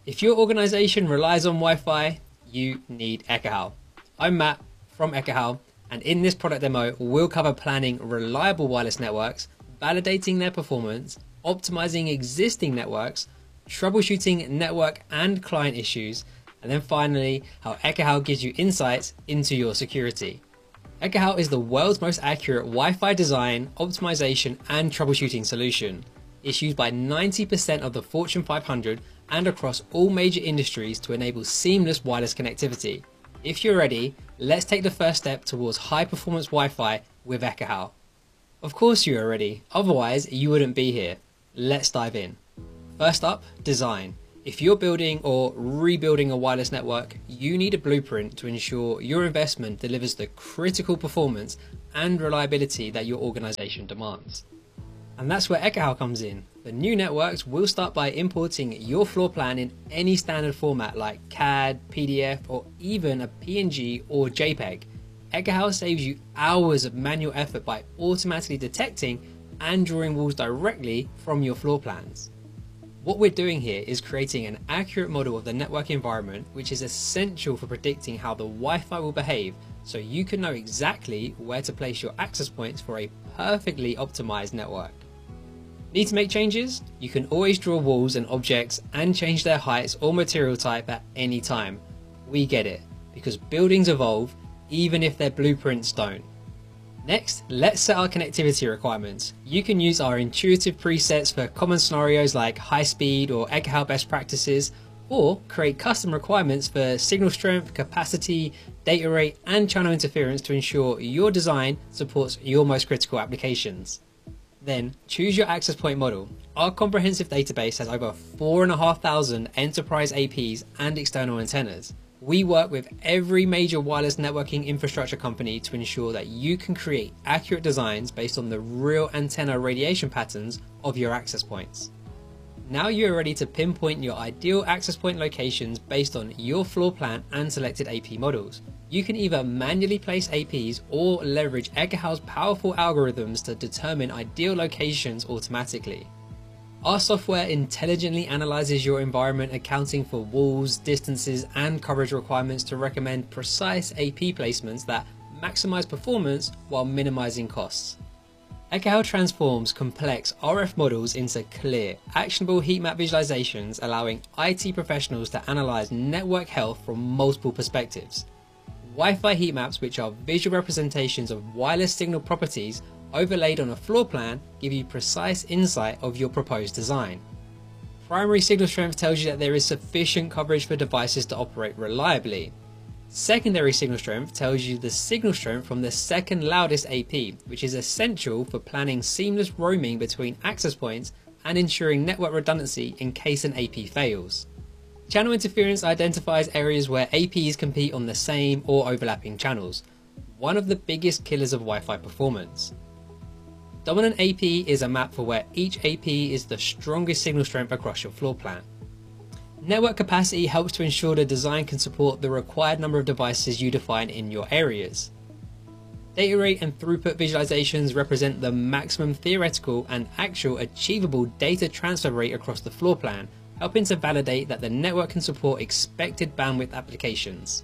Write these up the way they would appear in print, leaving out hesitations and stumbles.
If your organization relies on Wi-Fi, you need Ekahau. I'm Matt from Ekahau, and in this product demo, we'll cover planning reliable wireless networks, validating their performance, optimizing existing networks, troubleshooting network and client issues, and then finally, how Ekahau gives you insights into your security. Ekahau is the world's most accurate Wi-Fi design, optimization, and troubleshooting solution. It's used by 90% of the Fortune 500 and across all major industries to enable seamless wireless connectivity. If you're ready, let's take the first step towards high-performance Wi-Fi with Ekahau. Of course you are ready, otherwise you wouldn't be here. Let's dive in. First up, design. If you're building or rebuilding a wireless network, you need a blueprint to ensure your investment delivers the critical performance and reliability that your organization demands. And that's where Ekahau comes in. For new networks, we'll start by importing your floor plan in any standard format like CAD, PDF, or even a PNG or JPEG. Ekahau saves you hours of manual effort by automatically detecting and drawing walls directly from your floor plans. What we're doing here is creating an accurate model of the network environment, which is essential for predicting how the Wi-Fi will behave, so you can know exactly where to place your access points for a perfectly optimized network. Need to make changes? You can always draw walls and objects and change their heights or material type at any time. We get it, because buildings evolve even if their blueprints don't. Next, let's set our connectivity requirements. You can use our intuitive presets for common scenarios like high speed or Ekahau best practices, or create custom requirements for signal strength, capacity, data rate, and channel interference to ensure your design supports your most critical applications. Then choose your access point model. Our comprehensive database has over 4,500 enterprise APs and external antennas. We work with every major wireless networking infrastructure company to ensure that you can create accurate designs based on the real antenna radiation patterns of your access points. Now you're ready to pinpoint your ideal access point locations based on your floor plan and selected AP models. You can either manually place APs or leverage Ekahau's powerful algorithms to determine ideal locations automatically. Our software intelligently analyzes your environment, accounting for walls, distances, and coverage requirements to recommend precise AP placements that maximize performance while minimizing costs. Ekahau transforms complex RF models into clear, actionable heat map visualizations, allowing IT professionals to analyze network health from multiple perspectives. Wi-Fi heat maps, which are visual representations of wireless signal properties overlaid on a floor plan, give you precise insight of your proposed design. Primary signal strength tells you that there is sufficient coverage for devices to operate reliably. Secondary signal strength tells you the signal strength from the second loudest AP, which is essential for planning seamless roaming between access points and ensuring network redundancy in case an AP fails. Channel interference identifies areas where APs compete on the same or overlapping channels, one of the biggest killers of Wi-Fi performance. Dominant AP is a map for where each AP is the strongest signal strength across your floor plan. Network capacity helps to ensure the design can support the required number of devices you define in your areas. Data rate and throughput visualizations represent the maximum theoretical and actual achievable data transfer rate across the floor plan, helping to validate that the network can support expected bandwidth applications.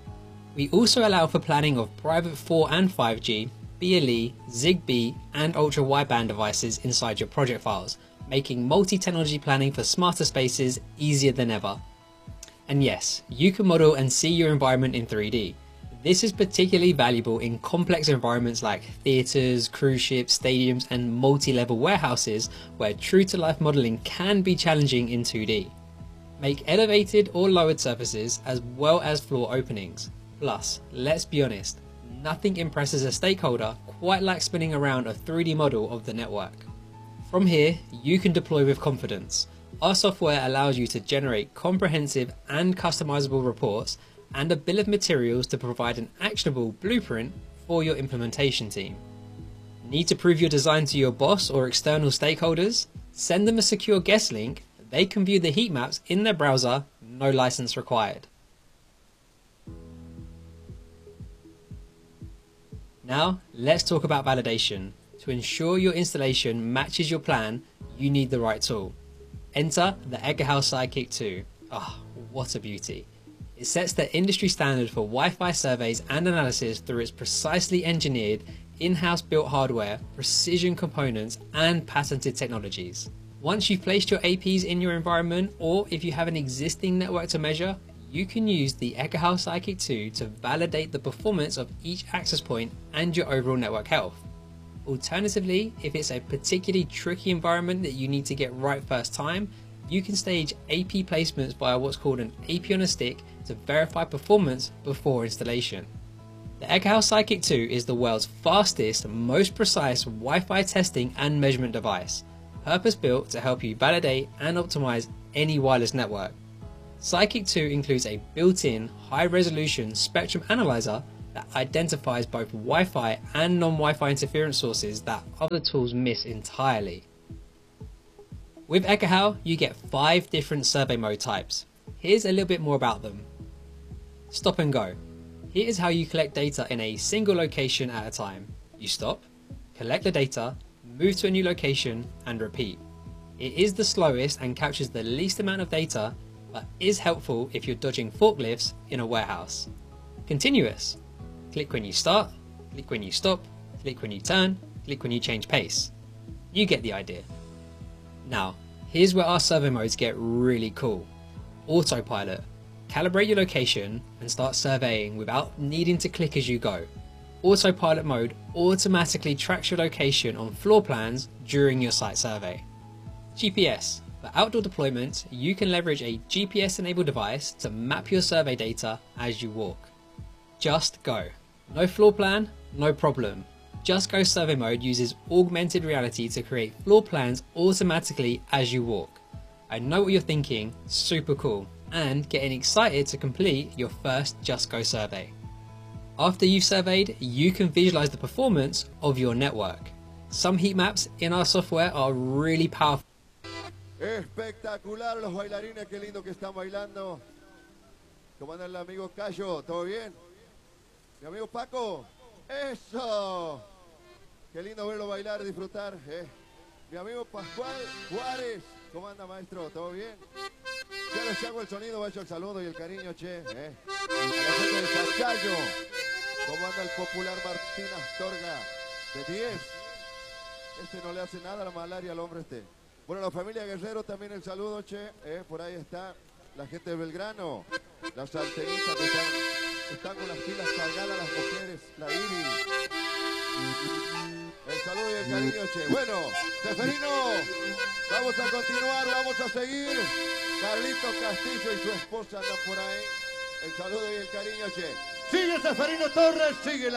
We also allow for planning of private 4 and 5G, BLE, ZigBee, and ultra-wideband devices inside your project files, making multi-technology planning for smarter spaces easier than ever. And yes, you can model and see your environment in 3D. This is particularly valuable in complex environments like theatres, cruise ships, stadiums, and multi-level warehouses, where true-to-life modelling can be challenging in 2D. Make elevated or lowered surfaces as well as floor openings. Plus, let's be honest, nothing impresses a stakeholder quite like spinning around a 3D model of the network. From here, you can deploy with confidence. Our software allows you to generate comprehensive and customizable reports and a bill of materials to provide an actionable blueprint for your implementation team. Need to prove your design to your boss or external stakeholders? Send them a secure guest link. They can view the heat maps in their browser, no license required. Now, let's talk about validation. To ensure your installation matches your plan, you need the right tool. Enter the Ekahau Sidekick 2. Ah, what a beauty. It sets the industry standard for Wi-Fi surveys and analysis through its precisely engineered, in-house built hardware, precision components, and patented technologies. Once you've placed your APs in your environment, or if you have an existing network to measure, you can use the Ekahau Sidekick 2 to validate the performance of each access point and your overall network health. Alternatively, if it's a particularly tricky environment that you need to get right first time, you can stage AP placements via what's called an AP on a stick to verify performance before installation. The Ekahau Sidekick 2 is the world's fastest, most precise Wi-Fi testing and measurement device, purpose-built to help you validate and optimize any wireless network. Sidekick 2 includes a built-in high-resolution spectrum analyzer that identifies both Wi-Fi and non-Wi-Fi interference sources that other tools miss entirely. With Ekahau, you get 5 different survey mode types. Here's a little bit more about them. Stop and go. Here is how you collect data in a single location at a time. You stop, collect the data, move to a new location, and repeat. It is the slowest and captures the least amount of data, but is helpful if you're dodging forklifts in a warehouse. Continuous. Click when you start, click when you stop, click when you turn, click when you change pace. You get the idea. Now, here's where our survey modes get really cool. Autopilot. Calibrate your location and start surveying without needing to click as you go. Autopilot mode automatically tracks your location on floor plans during your site survey. GPS. For outdoor deployment, you can leverage a GPS-enabled device to map your survey data as you walk. Just Go. No floor plan, no problem. Just Go survey mode uses augmented reality to create floor plans automatically as you walk. I know what you're thinking, super cool, and getting excited to complete your first Just Go survey. After you've surveyed, you can visualize the performance of your network. Some heat maps in our software are really powerful. Espectacular los bailarines, qué lindo que están bailando. ¿Cómo anda el amigo Cayo? ¿Todo bien? Mi amigo Paco, eso. Qué lindo verlo bailar, disfrutar. Mi amigo Pascual Juárez, ¿cómo anda maestro? ¿Todo bien? Ya les hago el sonido, vaya el saludo y el cariño, che. A la gente de Sanchayo, ¿cómo anda el popular Martín Astorga? De 10. Este no le hace nada a la malaria al hombre este. Bueno, la familia Guerrero también el saludo, che. Por ahí está la gente de Belgrano, las salteritas que están con las pilas cargadas, las mujeres, la Iri. El saludo y el cariño, che. Bueno, Seferino, vamos a continuar, vamos a seguir. Carlitos Castillo y su esposa andan por ahí. El saludo y el cariño, che. Sigue Seferino Torres, sigue la...